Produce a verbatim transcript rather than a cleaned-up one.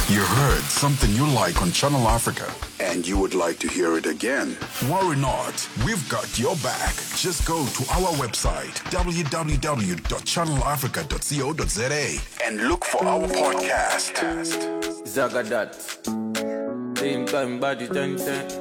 You heard something you like on Channel Africa and you would like to hear it again? Worry not, we've got your back. Just go to our website, w w w dot channel africa dot co dot z a, and look for our podcast. Zagadat. Same time, body ten ten.